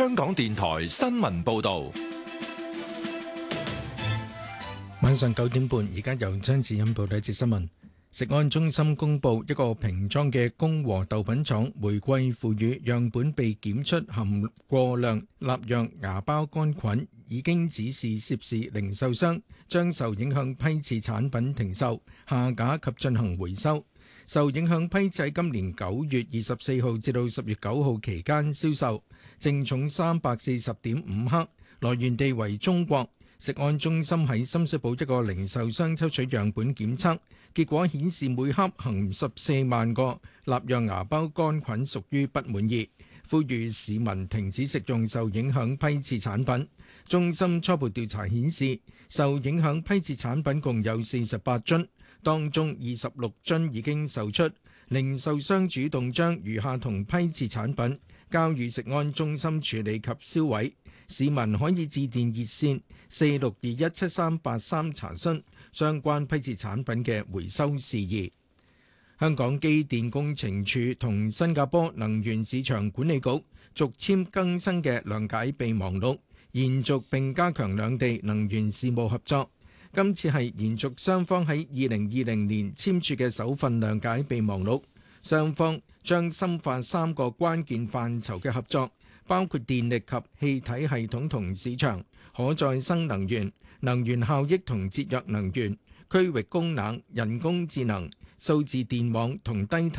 香港電台新聞報道。 晚上9點半，而家由張子欣報道一節新聞。食安中心公布，一個瓶裝嘅公和豆品廠玫瑰腐乳樣本被檢出含過量納樣芽孢桿菌，已經指示涉事零售商將受影響批次產品停售、下架及進行回收。受影響批次喺今年9月24號至到10月9號期間銷售，淨重340.5克，來源地為中國。食安中心喺深水埗一個零售商抽取樣本檢測，結果顯示每盒含14萬個納樣芽孢桿菌，屬於不滿意，呼籲市民停止食用受影響批次產品。中心初步調查顯示，受影響批次產品共有48樽，當中26樽已經售出，零售商主動將餘下同批次產品交予食安中心處理及銷毀。市民可以致電熱線46217383查詢相關批次產品嘅回收事宜。香港機電工程署同新加坡能源市場管理局續簽更新嘅諒解備忘錄，延續並加強兩地能源事務合作。今次係延續雙方喺2020年簽署嘅首份諒解備忘錄，雙方將深化3個關鍵範疇嘅合作，包括電力及氣體系統同市場、可再生能源、能源效益同節約能源、區域供冷、人工智能、數字電網同低